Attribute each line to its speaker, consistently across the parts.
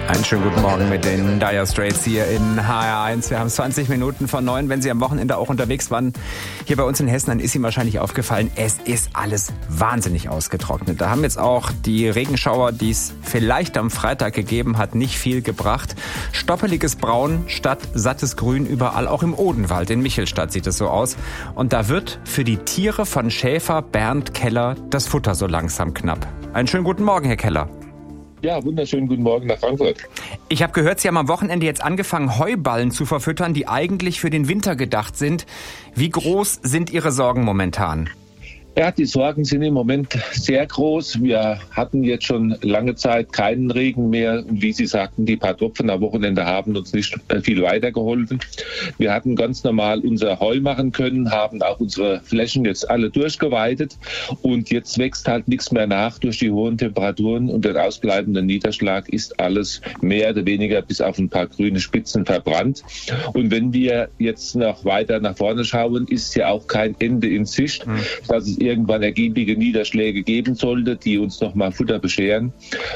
Speaker 1: Einen schönen guten Morgen mit den Dire Straits hier in HR1. Wir haben 20 Minuten vor 9. Wenn Sie am Wochenende auch unterwegs waren, hier bei uns in Hessen, dann ist Ihnen wahrscheinlich aufgefallen, es ist alles wahnsinnig ausgetrocknet. Da haben jetzt auch die Regenschauer, die es vielleicht am Freitag gegeben hat, nicht viel gebracht. Stoppeliges Braun statt sattes Grün überall, auch im Odenwald. In Michelstadt sieht es so aus. Und da wird für die Tiere von Schäfer Bernd Keller das Futter so langsam knapp. Einen schönen guten Morgen, Herr Keller.
Speaker 2: Ja, wunderschönen guten Morgen nach Frankfurt.
Speaker 1: Ich habe gehört, Sie haben am Wochenende jetzt angefangen, Heuballen zu verfüttern, die eigentlich für den Winter gedacht sind. Wie groß sind Ihre Sorgen momentan?
Speaker 2: Ja, die Sorgen sind im Moment sehr groß. Wir hatten jetzt schon lange Zeit keinen Regen mehr. Und wie Sie sagten, die paar Tropfen am Wochenende haben uns nicht viel weitergeholfen. Wir hatten ganz normal unser Heu machen können, haben auch unsere Flächen jetzt alle durchgeweidet. Und jetzt wächst halt nichts mehr nach durch die hohen Temperaturen und den ausbleibenden Niederschlag ist alles mehr oder weniger bis auf ein paar grüne Spitzen verbrannt. Und wenn wir jetzt noch weiter nach vorne schauen, ist ja auch kein Ende in Sicht, dass es irgendwann ergiebige Niederschläge geben sollte, die uns nochmal Futter bescheren.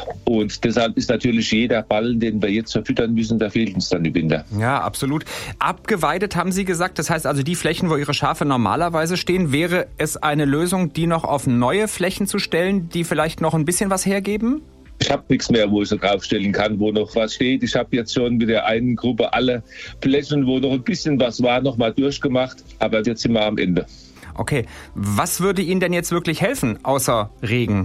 Speaker 2: Und deshalb ist natürlich jeder Ballen, den wir jetzt verfüttern müssen, da fehlt uns dann im Winter.
Speaker 1: Ja, absolut. Abgeweidet haben Sie gesagt, das heißt also die Flächen, wo Ihre Schafe normalerweise stehen, wäre es eine Lösung, die noch auf neue Flächen zu stellen, die vielleicht noch ein bisschen was hergeben?
Speaker 2: Ich habe nichts mehr, wo ich so draufstellen kann, wo noch was steht. Ich habe jetzt schon mit der einen Gruppe alle Flächen, wo noch ein bisschen was war, nochmal durchgemacht. Aber jetzt sind wir am Ende.
Speaker 1: Okay, was würde Ihnen denn jetzt wirklich helfen, außer Regen?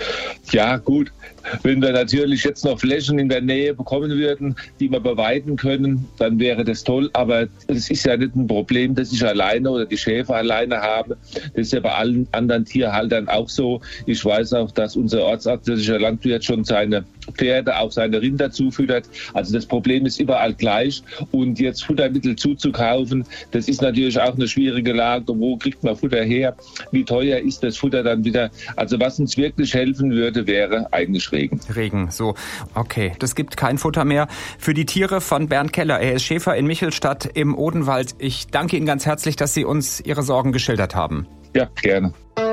Speaker 2: Ja, gut. Wenn wir natürlich jetzt noch Flächen in der Nähe bekommen würden, die wir beweiden können, dann wäre das toll. Aber es ist ja nicht ein Problem, das ich alleine oder die Schäfer alleine habe. Das ist ja bei allen anderen Tierhaltern auch so. Ich weiß auch, dass unser ortsansässiger Landwirt schon seine Pferde, auch seine Rinder zufüttert. Also das Problem ist überall gleich. Und jetzt Futtermittel zuzukaufen, das ist natürlich auch eine schwierige Lage. Wo kriegt man Futter her? Wie teuer ist das Futter dann wieder? Also was uns wirklich helfen würde, wäre eigentlich Regen.
Speaker 1: Regen, so. Okay, das gibt kein Futter mehr für die Tiere von Bernd Keller. Er ist Schäfer in Michelstadt im Odenwald. Ich danke Ihnen ganz herzlich, dass Sie uns Ihre Sorgen geschildert haben.
Speaker 2: Ja, gerne.